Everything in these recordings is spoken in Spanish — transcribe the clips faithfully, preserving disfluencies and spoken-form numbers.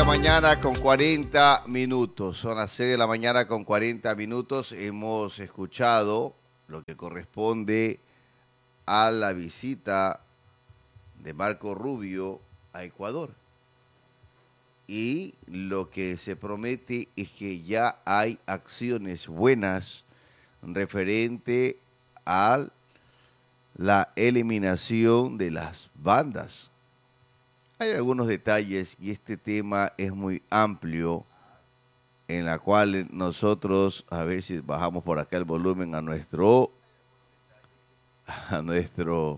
la mañana con cuarenta minutos. Son las seis de la mañana con cuarenta minutos. Hemos escuchado lo que corresponde a la visita de Marco Rubio a Ecuador. Y lo que se promete es que ya hay acciones buenas referente a la eliminación de las bandas. Hay algunos detalles y este tema es muy amplio en la cual nosotros, a ver si bajamos por acá el volumen a nuestro, a nuestro,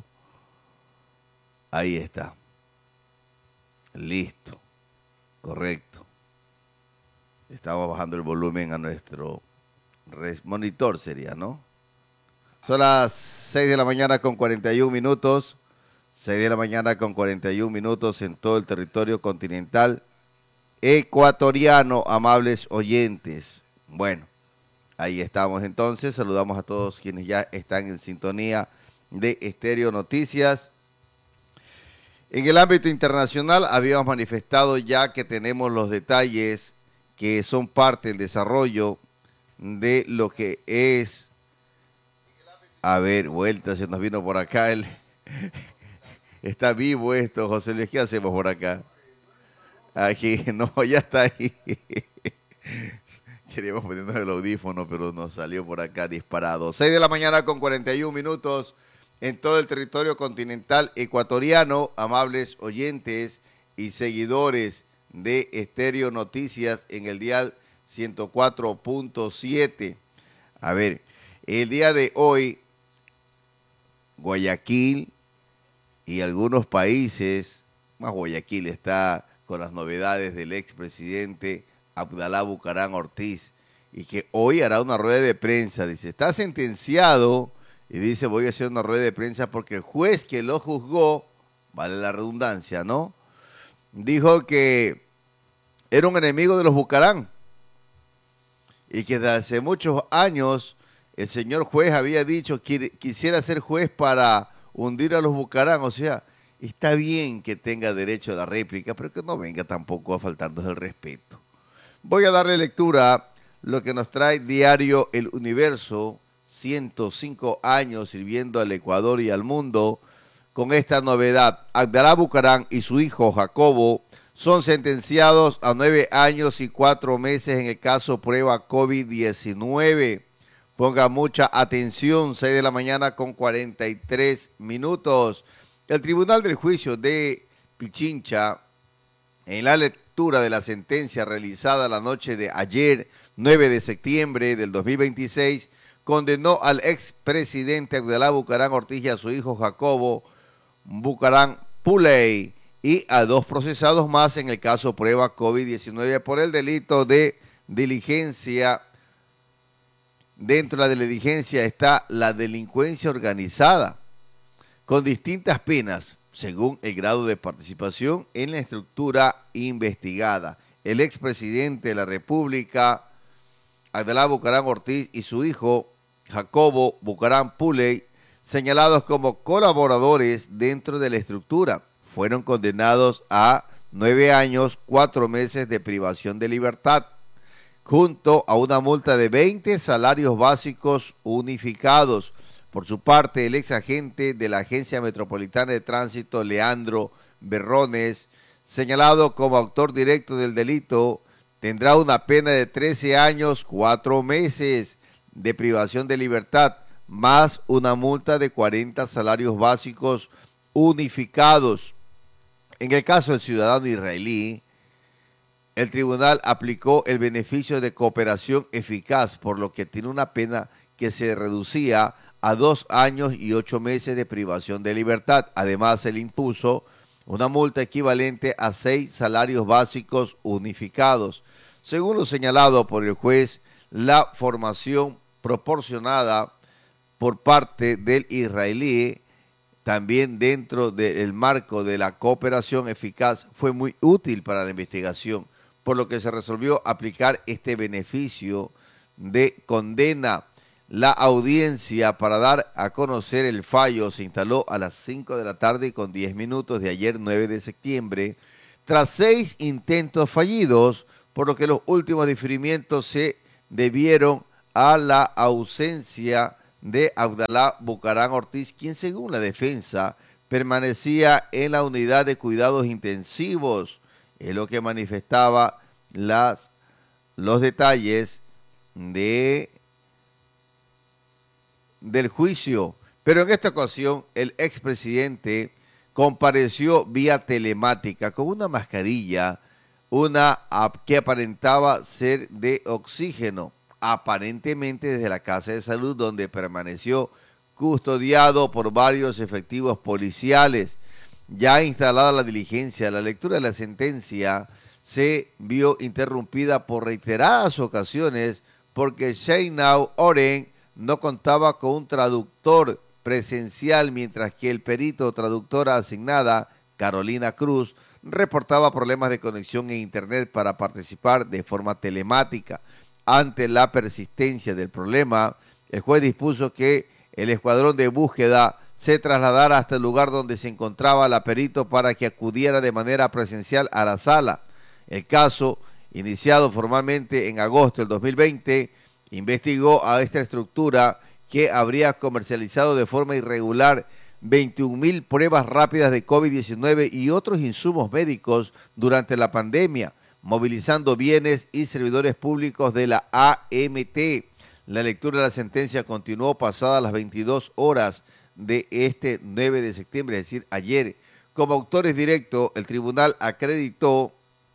ahí está, listo, correcto. Estamos bajando el volumen a nuestro monitor sería, ¿no? Son las seis de la mañana con cuarenta y un minutos. seis de la mañana con cuarenta y un minutos en todo el territorio continental ecuatoriano, amables oyentes. Bueno, ahí estamos entonces. Saludamos a todos quienes ya están en sintonía de Estéreo Noticias. En el ámbito internacional habíamos manifestado ya que tenemos los detalles que son parte del desarrollo de lo que es, a ver, vuelta, se nos vino por acá el... Está vivo esto, José Luis, ¿qué hacemos por acá? Aquí, no, ya está ahí. Queríamos ponernos el audífono, pero nos salió por acá disparado. seis de la mañana con cuarenta y un minutos en todo el territorio continental ecuatoriano, amables oyentes y seguidores de Estéreo Noticias en el dial ciento cuatro punto siete. A ver, el día de hoy, Guayaquil y algunos países, más Guayaquil está con las novedades del expresidente Abdalá Bucaram Ortiz, y que hoy hará una rueda de prensa. Dice, está sentenciado, y dice, voy a hacer una rueda de prensa porque el juez que lo juzgó, vale la redundancia, ¿no? Dijo que era un enemigo de los Bucaram, y que desde hace muchos años el señor juez había dicho que quisiera ser juez para hundir a los Bucaram. O sea, está bien que tenga derecho a la réplica, pero que no venga tampoco a faltarnos el respeto. Voy a darle lectura a lo que nos trae Diario El Universo, ciento cinco años sirviendo al Ecuador y al mundo, con esta novedad. Abdalá Bucaram y su hijo Jacobo son sentenciados a nueve años y cuatro meses en el caso prueba COVID diecinueve. Ponga mucha atención, seis de la mañana con cuarenta y tres minutos. El Tribunal del Juicio de Pichincha, en la lectura de la sentencia realizada la noche de ayer, nueve de septiembre del dos mil veintiséis, condenó al expresidente Abdalá Bucaram Ortiz y a su hijo Jacobo Bucaram Puley y a dos procesados más en el caso prueba COVID diecinueve por el delito de diligencia. Dentro de la diligencia está la delincuencia organizada, con distintas penas, según el grado de participación en la estructura investigada. El expresidente de la República, Abdalá Bucaram Ortiz, y su hijo, Jacobo Bucaram Puley, señalados como colaboradores dentro de la estructura, fueron condenados a nueve años, cuatro meses de privación de libertad, junto a una multa de veinte salarios básicos unificados. Por su parte, el ex agente de la Agencia Metropolitana de Tránsito, Leandro Berrones, señalado como autor directo del delito, tendrá una pena de trece años, cuatro meses de privación de libertad, más una multa de cuarenta salarios básicos unificados. En el caso del ciudadano israelí, el tribunal aplicó el beneficio de cooperación eficaz, por lo que tiene una pena que se reducía a dos años y ocho meses de privación de libertad. Además, se le impuso una multa equivalente a seis salarios básicos unificados. Según lo señalado por el juez, la formación proporcionada por parte del israelí, también dentro del marco de la cooperación eficaz, fue muy útil para la investigación, por lo que se resolvió aplicar este beneficio de condena. La audiencia para dar a conocer el fallo se instaló a las cinco de la tarde con diez minutos de ayer, nueve de septiembre, tras seis intentos fallidos, por lo que los últimos diferimientos se debieron a la ausencia de Abdalá Bucaram Ortiz, quien según la defensa permanecía en la unidad de cuidados intensivos, es lo que manifestaba las, los detalles de, del juicio. Pero en esta ocasión el expresidente compareció vía telemática con una mascarilla, una que aparentaba ser de oxígeno, aparentemente desde la Casa de Salud, donde permaneció custodiado por varios efectivos policiales. Ya instalada la diligencia, la lectura de la sentencia se vio interrumpida por reiteradas ocasiones porque Sheinau Oren no contaba con un traductor presencial, mientras que el perito traductora asignada, Carolina Cruz, reportaba problemas de conexión en internet para participar de forma telemática. Ante la persistencia del problema, el juez dispuso que el escuadrón de búsqueda se trasladara hasta el lugar donde se encontraba la perito para que acudiera de manera presencial a la sala. El caso, iniciado formalmente en agosto del dos mil veinte, investigó a esta estructura que habría comercializado de forma irregular veintiún mil pruebas rápidas de COVID diecinueve y otros insumos médicos durante la pandemia, movilizando bienes y servidores públicos de la A M T. La lectura de la sentencia continuó pasadas las veintidós horas de este nueve de septiembre, es decir, ayer. Como autores directos, el tribunal acreditó,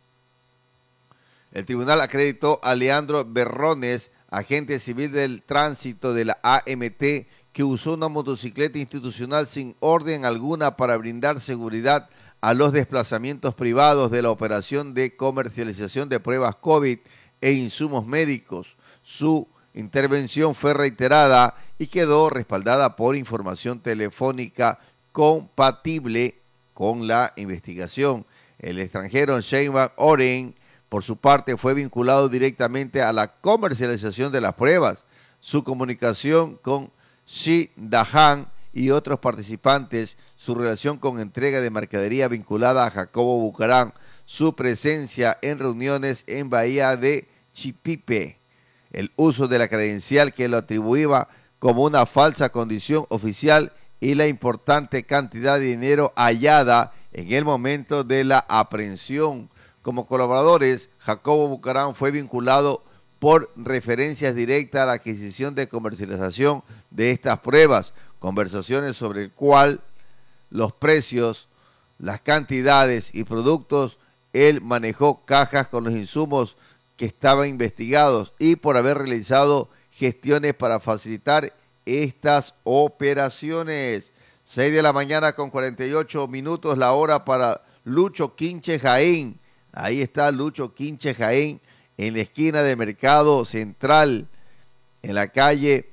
el tribunal acreditó a Leandro Berrones, agente civil del tránsito de la A M T, que usó una motocicleta institucional sin orden alguna para brindar seguridad a los desplazamientos privados de la operación de comercialización de pruebas COVID e insumos médicos. Su intervención fue reiterada y quedó respaldada por información telefónica compatible con la investigación. El extranjero Sheinau Oren, por su parte, fue vinculado directamente a la comercialización de las pruebas. Su comunicación con Shi Dahan y otros participantes, su relación con entrega de mercadería vinculada a Jacobo Bucaram, su presencia en reuniones en Bahía de Chipipe, el uso de la credencial que lo atribuía como una falsa condición oficial y la importante cantidad de dinero hallada en el momento de la aprehensión. Como colaboradores, Jacobo Bucaram fue vinculado por referencias directas a la adquisición de comercialización de estas pruebas, conversaciones sobre el cual los precios, las cantidades y productos. Él manejó cajas con los insumos que estaban investigados y por haber realizado gestiones para facilitar estas operaciones. seis de la mañana con cuarenta y ocho minutos, la hora para Lucho Quinche Jaén. Ahí está Lucho Quinche Jaén, en la esquina del Mercado Central, en la calle,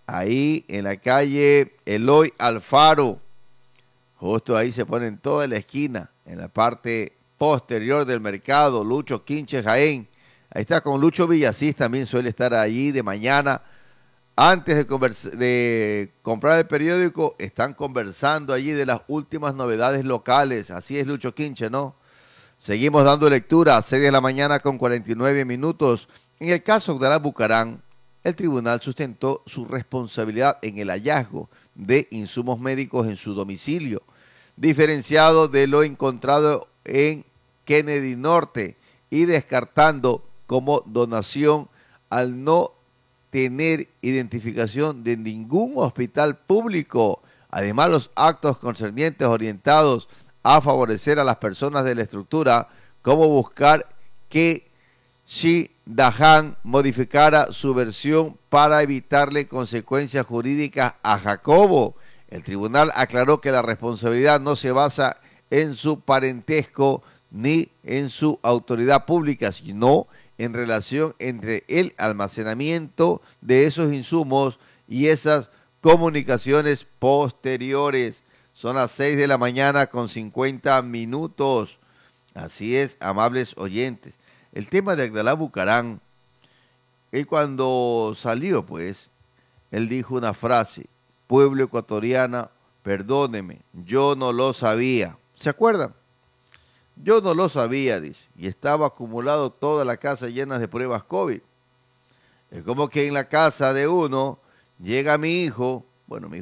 ahí en la calle Eloy Alfaro. Justo ahí se pone en toda la esquina, en la parte posterior del mercado, Lucho Quinche Jaén. Ahí está con Lucho Villasís, también suele estar allí de mañana. Antes de, convers- de comprar el periódico, están conversando allí de las últimas novedades locales. Así es, Lucho Quinche, ¿no? Seguimos dando lectura a seis de la mañana con cuarenta y nueve minutos. En el caso de Abdalá Bucaram, el tribunal sustentó su responsabilidad en el hallazgo de insumos médicos en su domicilio, diferenciado de lo encontrado en Kennedy Norte y descartando como donación al no tener identificación de ningún hospital público. Además, los actos concernientes orientados a favorecer a las personas de la estructura, como buscar que Shi Dahan modificara su versión para evitarle consecuencias jurídicas a Jacobo. El tribunal aclaró que la responsabilidad no se basa en su parentesco ni en su autoridad pública, sino en relación entre el almacenamiento de esos insumos y esas comunicaciones posteriores. Son las seis de la mañana con cincuenta minutos. Así es, amables oyentes. El tema de Abdalá Bucaram, él cuando salió, pues, él dijo una frase: pueblo ecuatoriano, perdóneme, yo no lo sabía. ¿Se acuerdan? Yo no lo sabía, dice, y estaba acumulado toda la casa llena de pruebas COVID. Es como que en la casa de uno llega mi hijo, bueno, mi